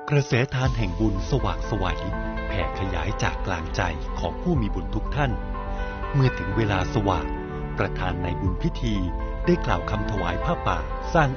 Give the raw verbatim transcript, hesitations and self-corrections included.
กระแสทานแห่งบุญสว่างไสวแผ่ขยายจากกลางใจของผู้มีบุญทุกท่านเมื่อถึงเวลาสว่างประธานในบุญพิธีได้กล่าวคำถวายผ้าป่าสร้าง